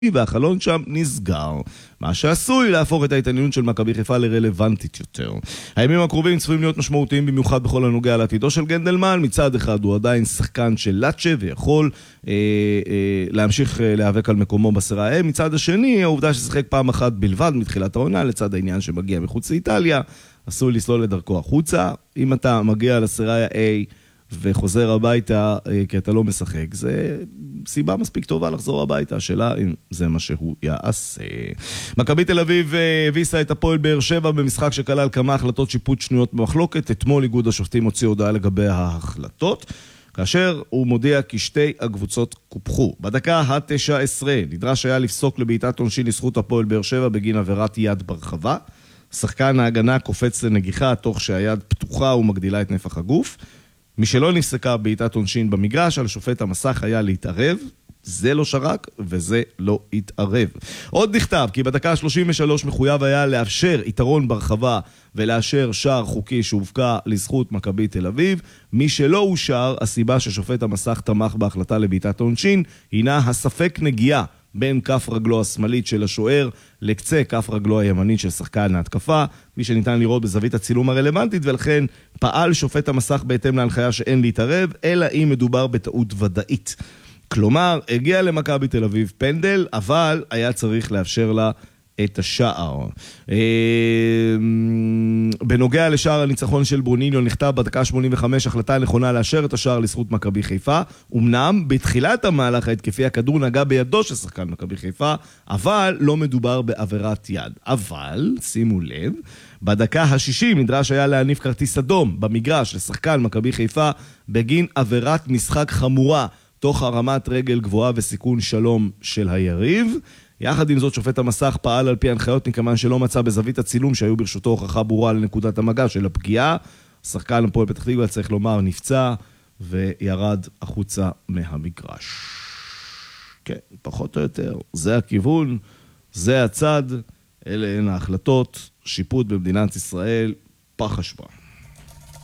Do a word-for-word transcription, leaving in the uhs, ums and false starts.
והחלון שם נסגר, מה שעשוי להפוך את ההתעניינות של מכבי חיפה לרלוונטית יותר. הימים הקרובים צפויים להיות משמעותיים במיוחד בכל הנוגע לעתידו של גנדלמן. מצד אחד הוא עדיין שחקן של לצ'ה ויכול אה, אה, להמשיך אה, להיאבק על מקומו בסריה. מצד השני, העובדה ששחק פעם אחת בלבד מתחילת העונה, לצד העניין שמגיע מחוץ לאיטליה, עשוי לסלול לדרכו החוצה. אם אתה מגיע לסריה A וחוזר הביתה כי אתה לא משחק, זה סיבה מספיק טובה לחזור הביתה. השאלה אם זה מה שהוא יעשה. מכבי תל אביב הביסה את הפועל באר שבע במשחק שכלל כמה החלטות שיפוט שנויות במחלוקת. אתמול איגוד השופטים הוציא הודעה לגבי ההחלטות, כאשר הוא מודיע כי שתי הקבוצות קופחו. בדקה ה-תשע עשרה נדרש היה לפסוק לבעיטת עונשין לזכות הפועל באר שבע בגין עבירת יד ברחבה. שחקן ההגנה קופץ לנגיחה תוך שהיד פתוחה ומגדילה את נפח הגוף. מי שלא נפסקה בעיטת עונשין במגרש, על שופט המסך היה להתערב. זה לא שרק וזה לא התערב. עוד נכתב כי בדקה ה-שלושים ושלוש מחויב היה לאפשר יתרון ברחבה ולאשר שער חוקי שהובקע לזכות מכבי תל אביב. מי שלא אושר, הסיבה ששופט המסך תמך בהחלטה לבעיטת עונשין הינה הספק נגיעה בין כף רגלו השמאלית של השוער לקצה כף רגלו הימנית של שחקן ההתקפה, כפי שניתן לראות בזווית הצילום הרלוונטית, ולכן פעל שופט המסך בהתאם להנחיה שאין להתערב, אלא אם מדובר בטעות ודאית. כלומר, הגיע למכבי תל אביב פנדל, אבל היה צריך לאפשר לה את השער. בנוגע לשער הניצחון של ברוניניו, נכתב בדקה שמונים וחמש החלטה נכונה לאשר את השער לזכות מכבי חיפה. אמנם בתחילת המהלך ההתקפי הכדור נגע בידו של שחקן מכבי חיפה, אבל לא מדובר בעבירת יד. אבל, שימו לב, בדקה ה-שישים נדרש היה להניף כרטיס אדום במגרש לשחקן מכבי חיפה בגין עבירת משחק חמורה תוך הרמת רגל גבוהה וסיכון שלום של היריב. יחד עם זאת, שופט המסך פעל על פי הנחיות מכיוון שלא מצא בזווית הצילום שהיו ברשותו הוכחה ברורה לנקודת המגע של הפגיעה. שחקן הפועל פתח תקווה, צריך לומר, נפצע וירד החוצה מהמגרש. כן, פחות או יותר, זה הכיוון, זה הצד, אלה הן ההחלטות, שיפוט במדינת ישראל, פח אשפה.